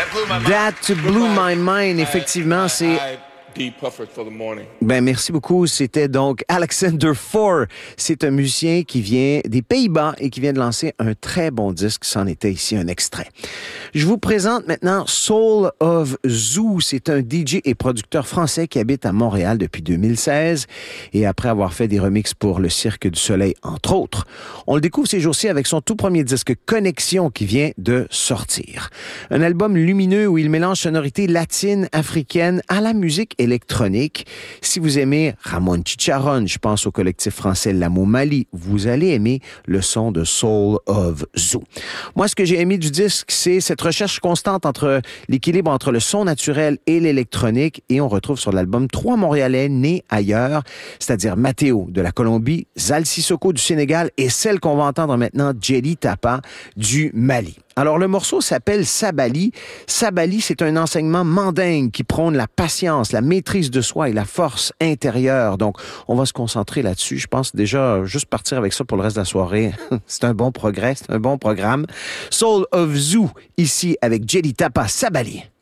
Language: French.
That Blew My Mind, effectivement, c'est... Ben, merci beaucoup. C'était donc Alexander Four. C'est un musicien qui vient des Pays-Bas et qui vient de lancer un très bon disque. C'en était ici un extrait. Je vous présente maintenant Soul of Zoo. C'est un DJ et producteur français qui habite à Montréal depuis 2016. Et après avoir fait des remixes pour le Cirque du Soleil, entre autres, on le découvre ces jours-ci avec son tout premier disque Connexion qui vient de sortir. Un album lumineux où il mélange sonorités latines, africaines à la musique électronique. Si vous aimez Ramon Chicharron, je pense au collectif français L'Amo Mali, vous allez aimer le son de Soul of Zoo. Moi, ce que j'ai aimé du disque, c'est cette recherche constante entre l'équilibre entre le son naturel et l'électronique, et on retrouve sur l'album 3 Montréalais nés ailleurs, c'est-à-dire Mathéo de la Colombie, Zal Sissoko du Sénégal et celle qu'on va entendre maintenant, Djely Tapa du Mali. Alors, le morceau s'appelle Sabali. Sabali, c'est un enseignement mandingue qui prône la patience, la maîtrise de soi et la force intérieure. Donc, on va se concentrer là-dessus. Je pense déjà juste partir avec ça pour le reste de la soirée. C'est un bon progrès, c'est un bon programme. Soul of Zoo, ici avec Djely Tapa, Sabali.